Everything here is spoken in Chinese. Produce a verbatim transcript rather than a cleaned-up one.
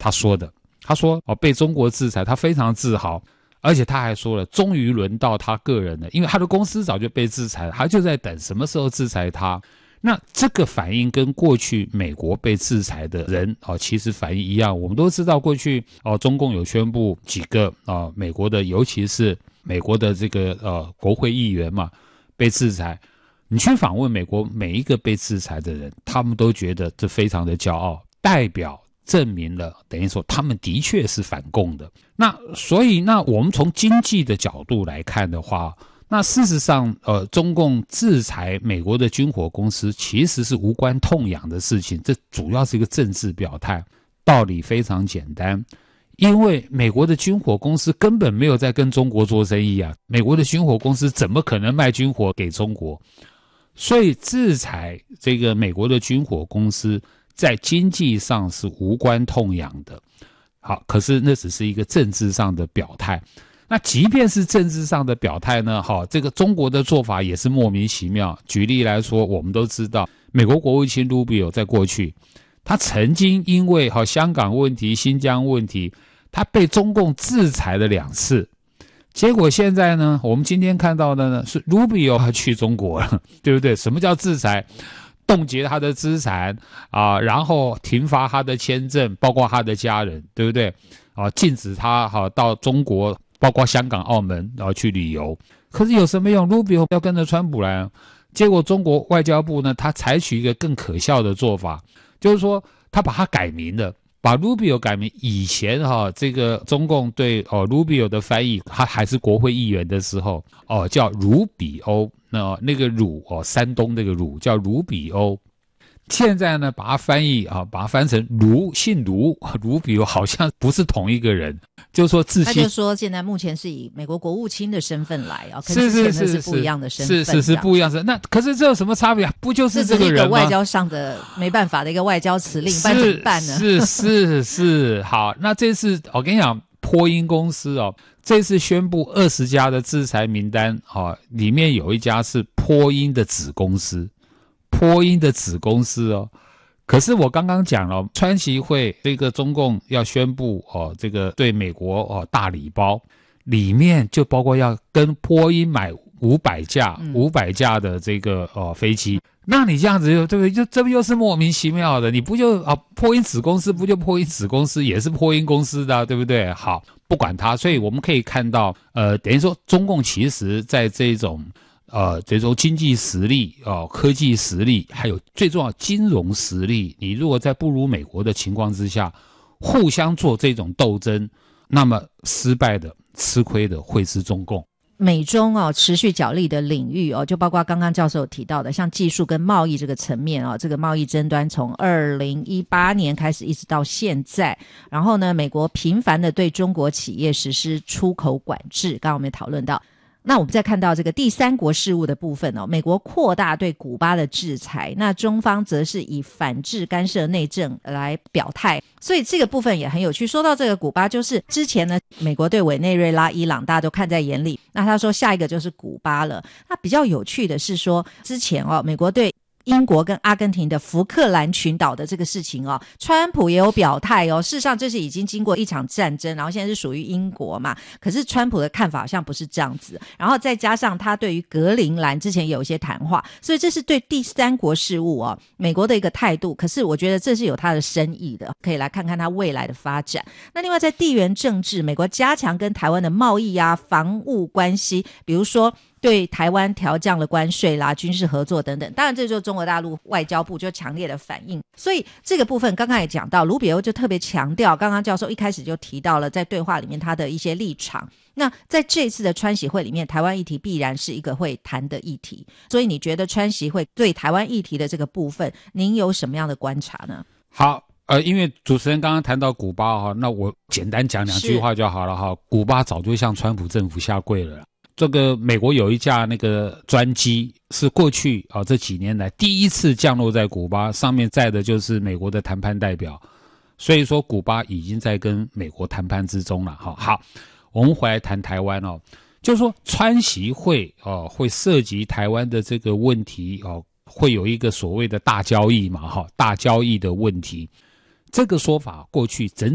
他说的，他说哦，被中国制裁，他非常自豪，而且他还说了，终于轮到他个人了，因为他的公司早就被制裁了，他就在等什么时候制裁他。那这个反应跟过去美国被制裁的人哦，其实反应一样。我们都知道过去哦，中共有宣布几个啊，美国的，尤其是美国的这个呃国会议员嘛被制裁。你去访问美国每一个被制裁的人，他们都觉得这非常的骄傲，代表证明了等于说他们的确是反共的。那所以那我们从经济的角度来看的话，那事实上，呃，中共制裁美国的军火公司其实是无关痛痒的事情，这主要是一个政治表态。道理非常简单，因为美国的军火公司根本没有在跟中国做生意啊，美国的军火公司怎么可能卖军火给中国？所以制裁这个美国的军火公司在经济上是无关痛痒的。好，可是那只是一个政治上的表态。那即便是政治上的表态呢，好，这个中国的做法也是莫名其妙。举例来说，我们都知道，美国国务卿卢比欧在过去，他曾经因为好香港问题、新疆问题，他被中共制裁了两次。结果现在呢，我们今天看到的呢，是卢比欧去中国了，对不对？什么叫制裁？冻结他的资产啊，然后停发他的签证，包括他的家人，对不对？啊，禁止他好到中国，包括香港、澳门，然后去旅游。可是有什么用？卢比欧要跟着川普来啊。结果中国外交部呢，他采取一个更可笑的做法，就是说他把他改名了，把卢比欧改名。以前哈、啊，这个中共对哦卢比欧的翻译，他还是国会议员的时候，哦叫卢比欧，那那个鲁哦山东那个鲁叫卢比欧。现在呢，把它翻译啊，把它翻成卢，姓卢，卢比欧好像不是同一个人，就是说自己， 他就说现在目前是以美国国务卿的身份来啊， 是是是是不一样的身份， 是是是不一样的。那可是这有什么差别？不就是这个人吗？ 这是一个外交上的没办法的一个外交辞令，不然怎么办呢？ 是是是，好，那这次我跟你讲，波音公司哦，这次宣布二十家的制裁名单哦，里面有一家是波音的子公司。波音的子公司哦，可是我刚刚讲了，川习会这个中共要宣布哦，这个对美国哦大礼包，里面就包括要跟波音买五百架五百架的这个哦飞机。那你这样子就对不对？就这不又是莫名其妙的？你不就啊波音子公司不就波音子公司也是波音公司的、啊，对不对？好，不管它，所以我们可以看到，呃，等于说中共其实在这种。呃，这种经济实力、哦、科技实力，还有最重要金融实力，你如果在不如美国的情况之下，互相做这种斗争，那么失败的、吃亏的会是中共。 美中哦持续角力的领域哦，就包括刚刚教授提到的，像技术跟贸易这个层面哦，这个贸易争端从二零一八年开始一直到现在，然后呢，美国频繁的对中国企业实施出口管制，刚刚我们也讨论到。那我们再看到这个第三国事务的部分哦，美国扩大对古巴的制裁，那中方则是以反制干涉内政来表态，所以这个部分也很有趣。说到这个古巴，就是之前呢，美国对委内瑞拉、伊朗大家都看在眼里，那他说下一个就是古巴了。那比较有趣的是说，之前哦，美国对英国跟阿根廷的福克兰群岛的这个事情哦，川普也有表态哦。事实上这是已经经过一场战争，然后现在是属于英国嘛，可是川普的看法好像不是这样子，然后再加上他对于格陵兰之前有一些谈话，所以这是对第三国事务哦美国的一个态度，可是我觉得这是有他的深意的，可以来看看他未来的发展。那另外在地缘政治，美国加强跟台湾的贸易啊、防务关系，比如说对台湾调降了关税啦、军事合作等等，当然这就是中国大陆外交部就强烈的反应。所以这个部分刚刚也讲到，卢比欧就特别强调，刚刚教授一开始就提到了在对话里面他的一些立场。那在这次的川习会里面，台湾议题必然是一个会谈的议题，所以你觉得川习会对台湾议题的这个部分，您有什么样的观察呢？ 好。呃，因为主持人刚刚谈到古巴哈，那我简单讲两句话就好了哈。古巴早就向川普政府下跪了。这个美国有一架那个专机是过去啊、哦、这几年来第一次降落在古巴，上面载的就是美国的谈判代表，所以说古巴已经在跟美国谈判之中了哈。好，我们回来谈台湾哦，就是说川习会哦会涉及台湾的这个问题哦，会有一个所谓的大交易嘛哈，大交易的问题。这个说法过去整